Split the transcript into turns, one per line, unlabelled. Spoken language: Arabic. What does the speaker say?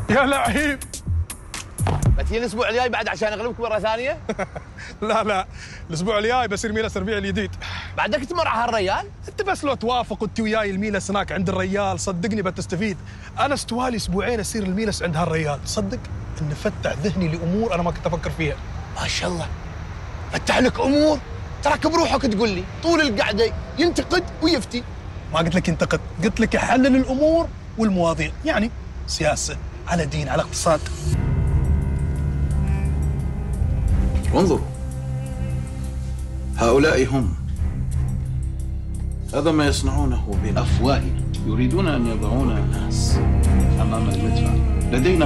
يا لعيب.
بتجي الاسبوع الجاي بعد عشان اغلبك مره ثانيه؟
لا الاسبوع الجاي بصير ميلس الربيع الجديد.
بعدك تمر على هالريال؟
انت بس لو توافق انت وياي الميلس هناك عند الريال صدقني بتستفيد. انا استوالي اسبوعين اصير الميلس عند هالريال، صدق انه فتح ذهني لامور انا ما كنت افكر فيها.
ما شاء الله فتح لك امور، تراك بروحك تقول لي طول القعده ينتقد ويفتي.
ما قلت لك ينتقد، قلت لك يحلل الامور والمواضيع، يعني سياسه على دين على اقتصاد.
وانظروا، هؤلاء هم. هذا ما يصنعونه بأفواههم، يريدون أن يضعون الناس أمام المدفع. لدينا